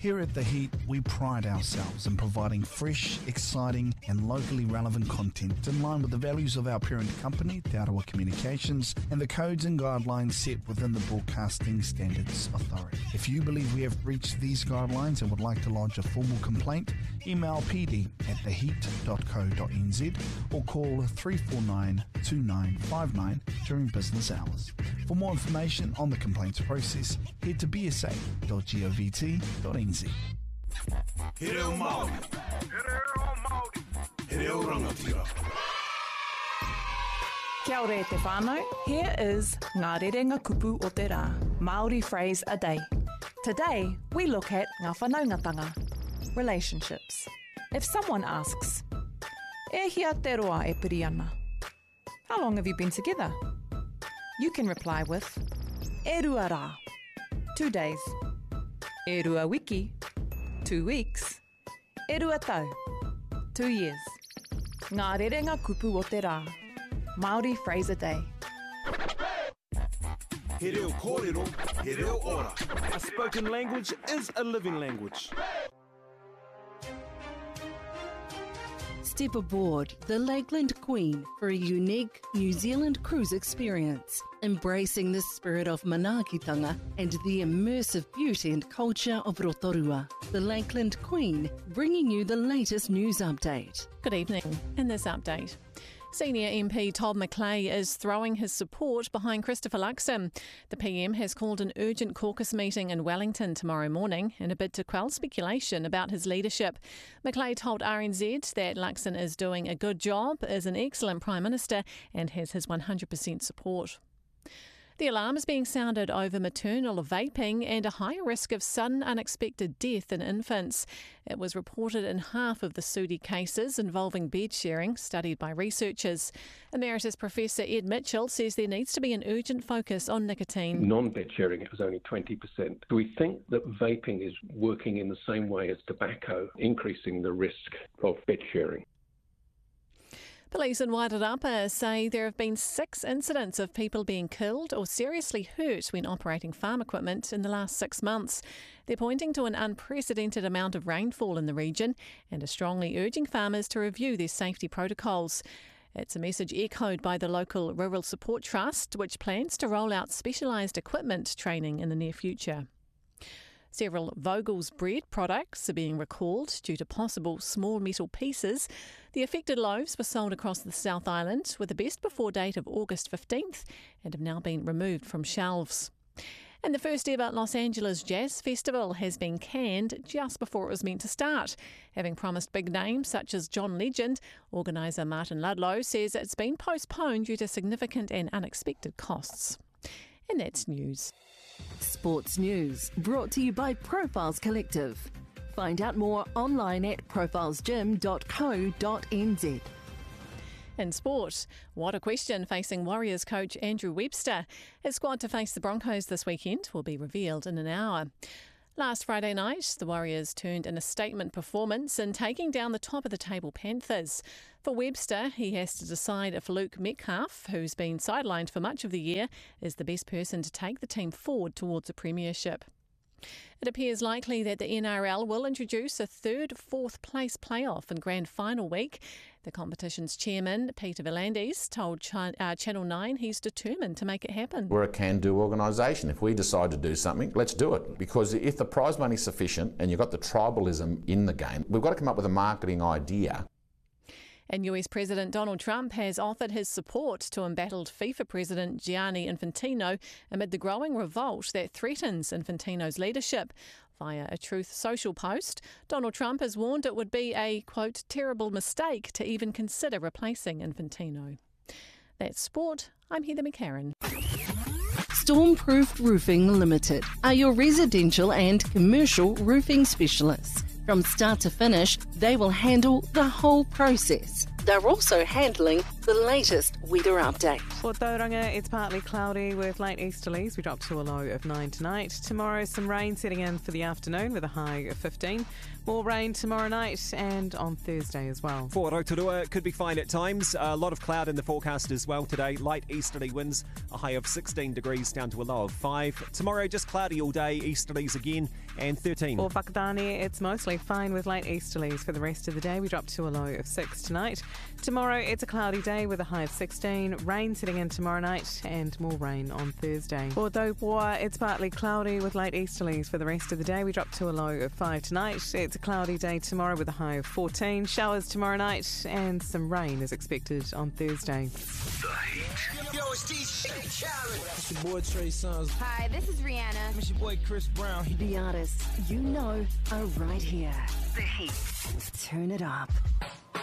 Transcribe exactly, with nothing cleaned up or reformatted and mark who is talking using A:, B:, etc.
A: Here at The Heat, we pride ourselves in providing fresh, exciting and locally relevant content in line with the values of our parent company, Te Arawa Communications, and the codes and guidelines set within the Broadcasting Standards Authority. If you believe we have breached these guidelines and would like to lodge a formal complaint, email p d at the heat dot co dot n z or call three four nine, two nine five nine during business hours. For more information on the complaints process, head to b s a dot govt dot n z.
B: He reo Māori. He reo rangatira.
C: Kia ora e te whānau. Here is Ngā Rerenga Kupu o te Rā, Māori phrase a day. Today, we look at ngā whanaungatanga, relationships. If someone asks, e hia te roa e piri ana, how long have you been together? You can reply with, e rua rā, two days. E rua wiki, two weeks. E rua tau, two years. Ngā Rerenga Kupu o te Rā, Māori phrase a day.
B: He reo kōrero, he reo ora. A spoken language is a living language.
D: Step aboard the Lakeland Queen for a unique New Zealand cruise experience, embracing the spirit of manaakitanga and the immersive beauty and culture of Rotorua. The Lakeland Queen, bringing you the latest news update.
E: Good evening. In this update, Senior M P Todd McClay is throwing his support behind Christopher Luxon. The P M has called an urgent caucus meeting in Wellington tomorrow morning in a bid to quell speculation about his leadership. McClay told R N Z that Luxon is doing a good job, is an excellent Prime Minister and has his one hundred percent support. The alarm is being sounded over maternal vaping and a higher risk of sudden unexpected death in infants. It was reported in half of the Sudi cases involving bed sharing, studied by researchers. Emeritus Professor Ed Mitchell says there needs to be an urgent focus on nicotine.
F: Non-bed sharing, it was only twenty percent. We think that vaping is working in the same way as tobacco, increasing the risk of bed sharing.
E: Police in Wairarapa say there have been six incidents of people being killed or seriously hurt when operating farm equipment in the last six months. They're pointing to an unprecedented amount of rainfall in the region and are strongly urging farmers to review their safety protocols. It's a message echoed by the local Rural Support Trust, which plans to roll out specialised equipment training in the near future. Several Vogel's bread products are being recalled due to possible small metal pieces. The affected loaves were sold across the South Island with a best before date of August fifteenth and have now been removed from shelves. And the first ever Los Angeles Jazz Festival has been canned just before it was meant to start. Having promised big names such as John Legend, organiser Martin Ludlow says it's been postponed due to significant and unexpected costs. And that's news.
D: Sports news brought to you by Profiles Collective. Find out more online at profiles gym dot co dot n z.
E: In sport, what a question facing Warriors coach Andrew Webster. His squad to face the Broncos this weekend will be revealed in an hour. Last Friday night, the Warriors turned in a statement performance in taking down the top-of-the-table Panthers. For Webster, he has to decide if Luke Metcalf, who's been sidelined for much of the year, is the best person to take the team forward towards a premiership. It appears likely that the N R L will introduce a third, fourth place playoff in grand final week. The competition's chairman, Peter V'landys, told Ch- uh, Channel nine he's determined to make it happen.
G: We're a can-do organisation. If we decide to do something, let's do it. Because if the prize money's sufficient and you've got the tribalism in the game, we've got to come up with a marketing idea.
E: And U S President Donald Trump has offered his support to embattled FIFA President Gianni Infantino amid the growing revolt that threatens Infantino's leadership. Via a Truth Social post, Donald Trump has warned it would be a, quote, terrible mistake to even consider replacing Infantino. That's sport. I'm Heather McCarran.
D: Stormproof Roofing Limited are your residential and commercial roofing specialists. From start to finish, they will handle the whole process. They're also handling the latest weather update.
H: For Tauranga, it's partly cloudy with late easterlies. We drop to a low of nine tonight. Tomorrow, some rain setting in for the afternoon with a high of fifteen. More rain tomorrow night and on Thursday as well.
I: For Rotorua, it could be fine at times. A lot of cloud in the forecast as well today. Light easterly winds, a high of sixteen degrees down to a low of five. Tomorrow, just cloudy all day, easterlies again, and thirteen.
H: For Whakatane, it's mostly fine with late easterlies for the rest of the day. We drop to a low of six tonight. Tomorrow, it's a cloudy day with a high of sixteen. Rain setting in tomorrow night and more rain on Thursday. For Taupoa, it's partly cloudy with late easterlies for the rest of the day. We drop to a low of five tonight. It's a cloudy day tomorrow with a high of fourteen. Showers tomorrow night and some rain is expected on Thursday.
J: Yo, it's D J Challenge.
K: It's your boy Trey Songz.
L: Hi, this is Rihanna.
K: It's your boy Chris Brown.
D: The artists you know are right here. The Heat. Turn it up.